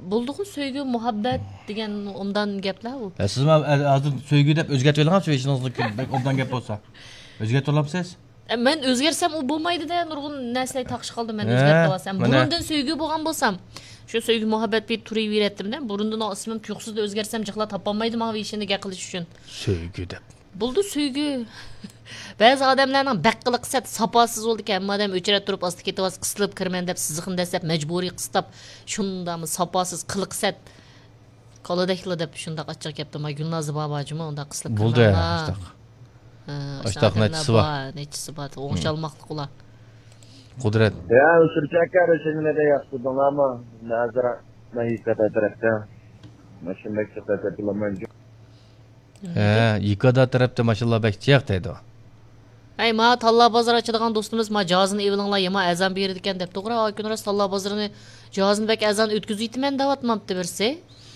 Bulduğu söygü muhabbet degen ondan gaplar bu. Siz hazır söygü dep özgertip elgan söýüşiniňizdi ondan gap bolsa. Özgertip olamsiz? Men özgersem o bolmaydı da nurgun näsle takışıp kaldım men özgertip alsam. Burundan söygü bolgan bolsam, şu söygü muhabbet bir turi veretdim de burundan ismim tuyuksuz da özgersem jıkla tapamaydım ama işini gel kılış üçün. Söygü dep. Buldu söygü. Bazı adamlarning baqqılı qısat sapasız oldu ki amma adam öçere turup asты ketip as qısılıp kirmen dep siziqin desep mecburi qıstap şundamı sapasız qılık sat koladaklı dep şunda qaçaq yaptı ma Gülnazı babacımı onda qısılıp buldu ya açtaq. Açtaq neçisi var? Neçisi var? Oňşalmaqlyk ular. Kudret. Ya usurcaklar işini de yaptırdın ama nazara nahise tarafta. Maşındak sepete bilemence. Yıkada tarafta maşallah bek çiyak deydi o. Ay ma Talla bazar açıdığan dostumuz ma cazını evlangla yema azan berdiken dep toğra ay günras Talla bazarını cazını bek azan ötküzüydi men davatmaptı berse.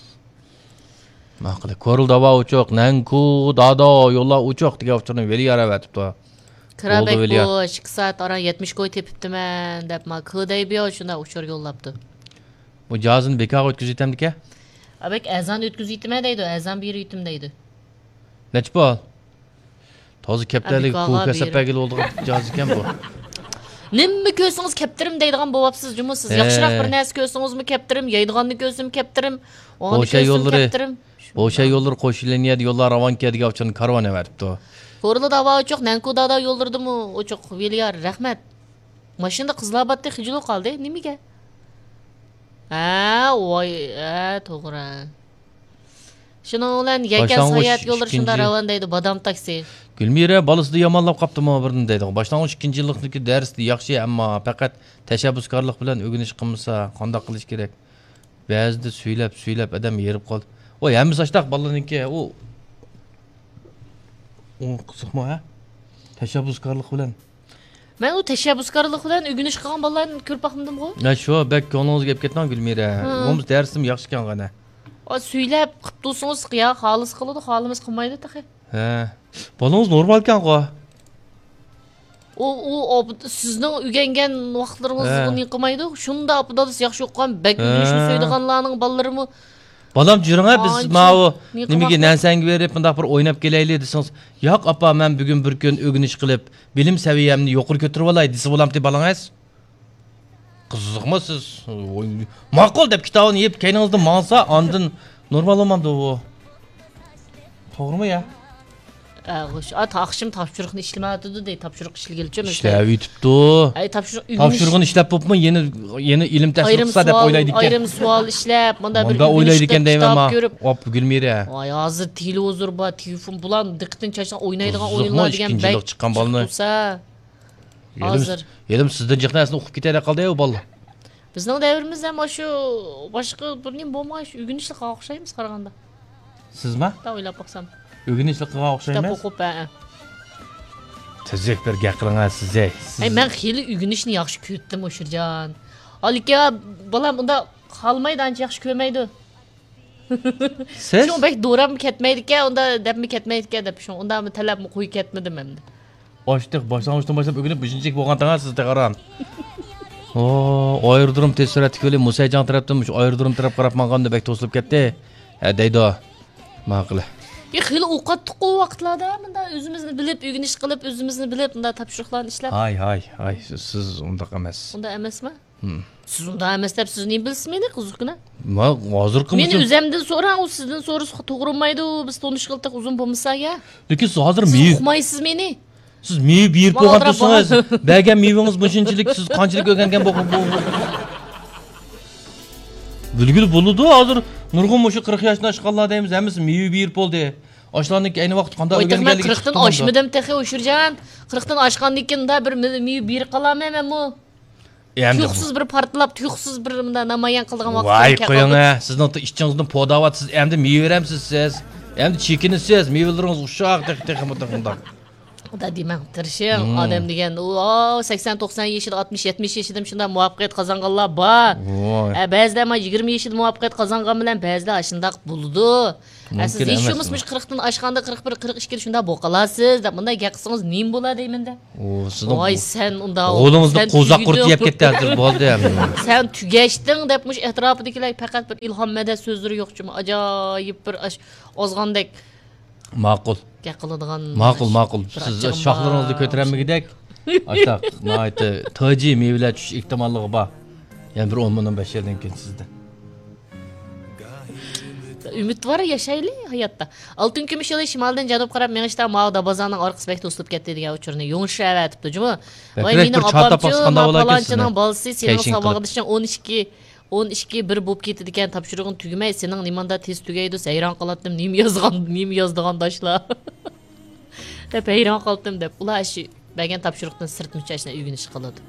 Maqlı korul dava uçoq nanku dada yolla uçoq diye uçurun veli yara vetipdi. Kırabek bu 2 saat ara 70 koy tepipdi men dep ma kıday biyo şunda uçur yollaptı. Bu cazını bekar ötküzüytem dike? Abek azan ötküzüydi men deydi azan bir yitim deydi. Neç bol? Tozu kepterlik kuka sepegil oldu caz iken bu. Nimme kösüňiz keptirim deydigan bobapsız jumusiz. Yaxşyrak bir näs kösüňizmi keptirim, ýaýdyganny kösüm keptirim. O şey yolları. O şey yolları koşulanýar yollar avanka diýip açan karwan beripdi. Korula dava uçuk Nankuda da yoldurdymy uçuk Weliyar rahmet. Maşynda Kızılabatda hijili kaldy. Nimige? Oy, toğra. Şuna bilen yeken sayat yollar şunda rawan deydi badam taksi. Gülmire balysy yamanlap kapdymy birden deydi. Başlangıç 2-nji ýyllyky dersdi ýaxşy amma fakat teşebbüskarlyk bilen ögüniş kılmasa kandak kılıç gerek. Bäzide süýlep adam yerip kaldy. O hem saçtak ballarınki o kızıkma ha? Teşebbüskarlyk bilen. Men o teşebbüskarlyk bilen ögüniş kılgan ballarını körüp bakmydım go. Ya şu bek konuňyz gep ketden Gülmire. Omuz dersim ýaxşy eken gana. O süýlep qıpdysyňyz ýa halys kıldy, halymyz kılmaýdy tahy. Balaňyz normal eken go. O sizning ügengen wagtlaryňyz bunu yıkımaydı. Şunda apdadys ýaxşy okugan bek ögünişni söýdiganlaryň ballarymy Balam jürüňe biz mawu nimege näsengi berip mundaq bir oýnap geleyli diseňiz. Ýok apa men bugün bir gün ögüniş kılıp bilim sewiýemni ýokary götürip alay dise bolam diýip balaňyz. Kızykma siz. Makul dep kitabyny ýep keňiňizde mansa andyn normal bolmamdy bu. Togrymy ya? Akşam tapşırıqni işlemädi de tapşırık işlegelçe mesela. İşläp ýitipdi. Ay tapşırıgyny işläp bopmy yeni ilim täsdiqsa dep oýlaýdy eken. Ayrım sual işläp, manda bir oýlaýdy eken diýmem ama. Op Gülmire. Ay hazır telewizor ba, telefon bulan diqqatin çaşan oýnaýdygan oýunlar digen bek çıkan balny. Hazır. Elim sizden jyknasyn okup gitere kaldy ya bal. Bizning däwrimizde hem şu başga bir nim bolmaýş, ügünişli gaqşaýmyz karaganda. Sizmi? Da oýlap baksam. Ögünişli gaqşaýmyz. Kitap okup Tezek bir gaqryňa size. Ay men hili ügünişni ýaxşy kötdim oşurjan. Alika balam unda halmaýdy ança ýaxşy kömeýdi. Siz? Şu bek doram ketmeýdik onda depmi ketmeýdik dep şu onda mı talap mı koy ketmedim hemde. Açdyk başlangıçdan başlap ögünüp 5-nji bolgandaňa sizde garan. Aýrdurum tesirati köle Musaýjan tarapdan aýrdurum tarap garap manganda bek tosulyp ketdi. Deydi. Maqly. Hili uqatdyk o wagtlarda mында özümizni bilip ügüniş kılıp özümizni bilip mında tapşyryklarny işläp. Ay siz undaq emas. Unda emasmi? Siz unda emas dep siz ne bilsmeni kızykna? Ma hazırkı Men özemden sonra o sizden sorusu toğrulmaydı. Biz tonuşgyldyk uzun bolmasa ya. Lekin siz hazır meýi uqmaýsyz meni. Siz meýi berip bolgan tursaňyz, bägen meýiňiz müşinçilik siz kançylyk ögengen bu. Bilgili boludu hazır nurgun muşu 40 ýaşynda aşgallar diýmiz, hemisi meýi berip boldy. Aşlarnyk aýny wagt kanda ögengeligi. 40-dan aşmydym tehe oşurjan. 40-dan aşgandan keyin da bir meýi berip galam men bu. Tuyuqsuz bir partlap, tuyuqsuz bir namayan kıldıgan vaqt. Vay qoyun sizin o işçinizden podavat siz endi meýe beremsiz siz. Endi çekinisiz, meýeleriňiz uşak teximde. Da demang, tirishing. Odam degan, o 80-90 yoshida, 60-70 yoshida shunda muvaffaqiyat qozonganlar bor. Ba'zilar 20 yoshida muvaffaqiyat qozongan bilan ba'zilar shundaq bo'ldi. Siz ishimiz 40 dan oshganda 41-42 da shunda bo'qalasiz deb bunday gap qilsangiz nim bo'ladi deymanda. Voy sen unda qo'lingizni qo'zaq qurib yeb ketdi bo'ldi ham. Sen tugashding deb mush atrofidagilar faqat bir ilhom madad so'zlari yo'qchimi? Ajoyib bir ozgandek ma'qul. Qiladigan Ma'qul. Siz shoxlaringizni ko'taramigidek. Ashtaq, noyati toji mevlar tush ehtimolligi bor. Yana bir 10 ming 5 yildan keyin sizda. Ümit var yaşaylı hayatta. Altın kumush yo'li shimoldan janub qarab mengishda ma'o dabozanning orqa spekti uslub ketdi degan uchurni yo'nshi avatibdi, jumi. Voy mening opamchining bolasi sening sabog'idishing 12 bir bo'lib ketdi degan topshirig'ing tugmay, sening nimanda tez tugaydi, hayron qoldim. Nim yozdigan doshlar. Deb hayron qoldim deb. Ular shu bergan topshiriqdan sirt muchashni o'rganish qiladi.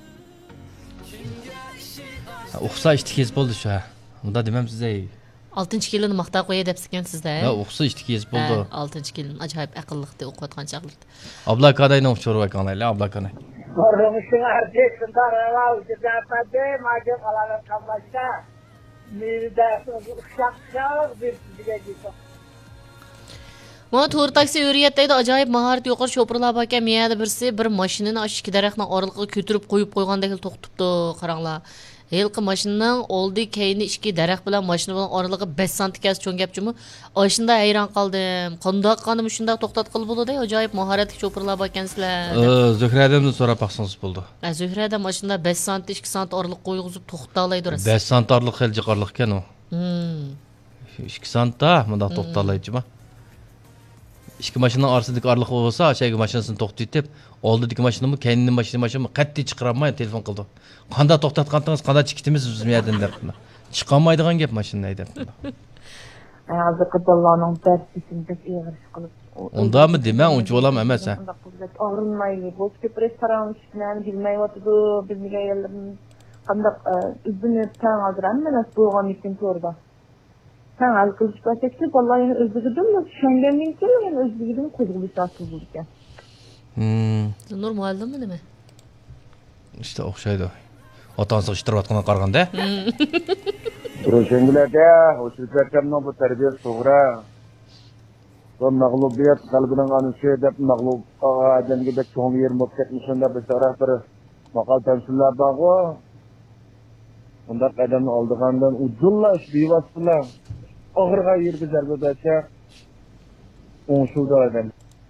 O'xsa ishtikiz bo'ldi shu. Unda demam sizga 6 kelini maqta qo'ya debsiz-kan sizda. Ya o'xsa ishtikiz bo'ldi. 6 kelin ajoyib aqlliqda o'qiyotgan chaqirdi. Abla kadayning uchurib ekanlar, abla kanay. Korumuşun erkeksin tarala ucuzatmadı, macun alanı kalmışta. Mirde uşak bir sizge gitsin. Mana to'g'ri taksi yuriyatdaydi ajoyib mahorat yuqori sho'pirlar bor ekan. Miyada birsi bir mashinani ash ikki daraxtning oraliqiga ko'tirib qo'yib qo'ygandek to'xtabdi. Qaranglar. Yilqi mashinaning oldi keyni ikki daraxt bilan mashina bilan oralig'i 5 santikas cho'ng gapchimi? Oshunda hayron qoldim. Qandoq qanim shunda to'xtatqil bo'ldi, ajoyib mahoratli sho'pirlar bor ekansizlar. Zuhradamdan so'rab baqsangiz bo'ldi. Zuhrada mashina 5 sant 2 sant oraliq qo'yg'izib to'xtalaydi. 5 sant oraliq xil jiqarliq ekan u. 2 santda bunda to'xtalaydi-mi? İki maşının arasındaki aralık olsa aşağıya maşinasını toxtatib, oldidagi mashinami, keyingi mashinami qattiq chiqarmay telefon qildi. Qanda to'xtatqandingiz, qanda chiqdimiz biz bu yerdan deb. Chiqolmaydigan gap mashinani haydab. Hozirgi bolalarning darsisini eg'irish qilib. Undami dema, uncha bo'lam emas. Og'rinmayli, bo'shki restoran ishini bilmayotdi, bizga yerlarimiz qandaq üzünüp tan aldıran mana bo'lgan ekan to'rda. Sen al kılıç başakçı vallahi özledim mi? Şengen mümkün mü? Özledim kudurmuş asıl bulurken. Normal değil mi? İşte okşaydı. Otansı iştirvatına qarğanda. Şengilerde o şirketlerinin bu terbiye soğura. Bu mağlubiyet kalbinin anışı edip mağlub ademgi de çoğun yer mutletmişinde bir taraf bir makal temsiller bağı. Bunlar adamı aldığından uculla iş bivasıyla ağırga yerge zerbe dese onşulda adam.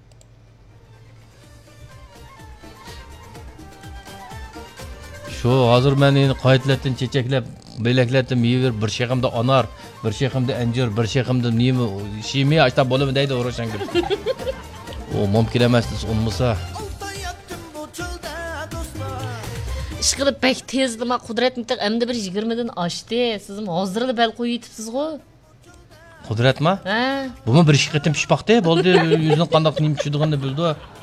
Şu hazır meni qaytlatdan çeçeklep, belekletdim yeyver, bir şeyimde anar, bir şeyimde encir, bir şeyimde nimi, şimi açta bolum deydi uğraşan gibi. O mümkün emasdi, unmasa. İş qilib pek tezlima qudrat mitiq endi bir 20dan oshdi. Sizim hozirda bel qo'yib yetibsiz go. Qudratmi? Ha. Bumi bir shiqatim pishpaqda bo'ldi, yuzini qandoq nim tushdig'ini bildi.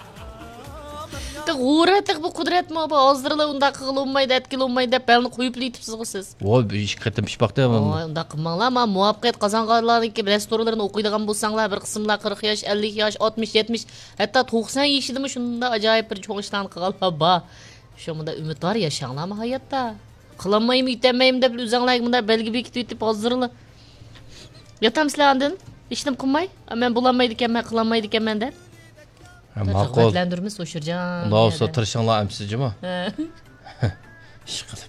G'uratiq bu qudratmi bu hozirda unda qilolmaydi, etkilolmaydi deb belni qo'yib yetibsiz go siz. Voy, bir shiqatim pishpaqda. Unda qilmanglar, men muvaffaqiyat qozonganlarniki restoranlarni o'qiydigan bo'lsanglar, bir qismlar 40 yosh, 50 yosh, 60, 70, hatto 90 yoshidami shunda ajoyib bir cho'ng ishlarni qilganlar bor. Şomunda ümit var yaşanglarmı hayatta? Qılanmayım, yetəməyim deb özənglər bunda belgi bekitib yetib hazırlı. Yatamsizlar andın? İşnim qılmay? Men bulanmaydikan, men qılanmaydikan men deb. Ma'qul. Rag'batlantirmiz O'shirjon. Xudo olsa tirishinglar amsizmi? Ish qilib.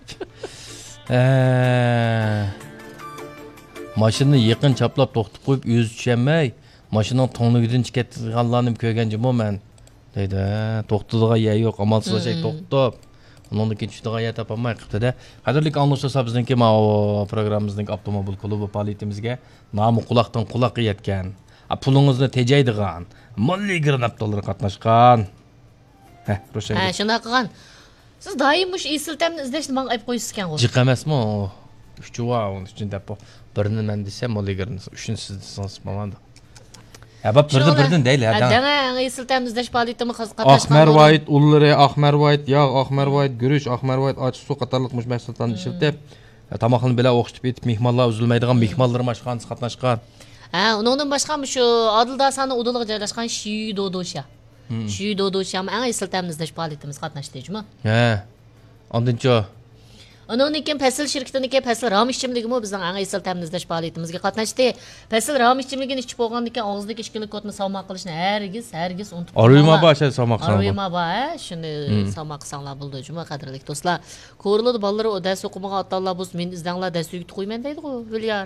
Mashinani yaqin chaplab to'xtatib qo'yib o'zi tushunmay, mashinaning to'nligidan chiqayotganlarni ko'rganjimi men? Deydi, to'xtadigan yer yo'q, amalsiz şey to'xtab. Ondan keyin tushadigan yer topolmay qildi-da. Qadrli anglashsa bizniki programmamizning avtomobil klubi faoliyatimizga nomi quloqdan quloqqa yetgan, pulingizni tejaydigan, milliy granatlar qatnashgan. Ro'shan. Ha, shunday qilgan. Siz doim mush esiltamni izlashni menga aytib qo'ysiz-kan o'zi. Jiq emasmi? Uchuva, onun uchun deb birini men desam, milliy granat, uchinchi siz desangiz bo'lmadi. Ya bak birden değil ya. Dana esiltamni izlash faoliyatimi qatnashgan. Ahmerwhite ullari, Ahmerwhite yog', Ahmerwhite guruch, Ahmerwhite ochiq suv qatorliq mahsulotlarni ishlatib, tamoqni bilan o'xshitib etib, mehmonlar uzilmaydigan mehmonlar qatnashgan. Ha, undan boshqa shu Odil Dasani udiliga joylashgan Shiyu Dodosha. Şu dodo şam en asıl temizleş faaliyetimiz katnaştı cuma. He. Ondincho. Onun için Pesil şirketindeki Pesil ram işçimligimi bizden en asıl temizleş faaliyetimizge katnaştı. Pesil ram işçimligini içip olgandaki ağızdaki işkilik kotunu savmak kılışını hergiz unutup. Arıyma başa savmak sanma. Arıyma ba, şunu savmak sanla buldu cuma kadırlık dostlar. Korulu balları o ders okumağa atallar buz men izdanlar ders yükü koyman deydi go, Hülyar.